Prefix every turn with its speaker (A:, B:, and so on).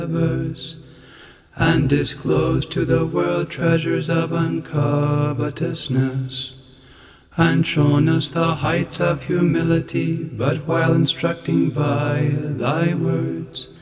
A: verse, and disclosed to the world treasures of uncovetousness, and shown us the heights of humility, but while instructing by thy words,